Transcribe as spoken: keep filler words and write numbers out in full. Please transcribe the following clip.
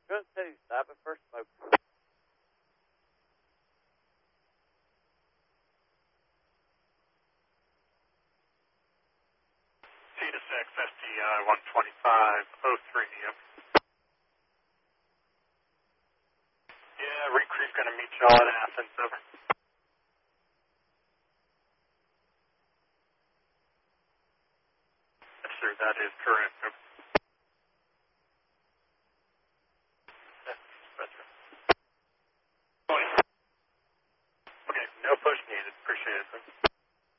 Good two, stop it for smoke. T to six, S T I one twenty-five oh three. Yep. Yeah, recruit's going to meet y'all at Athens, over. Yes, sir, that is correct. Over.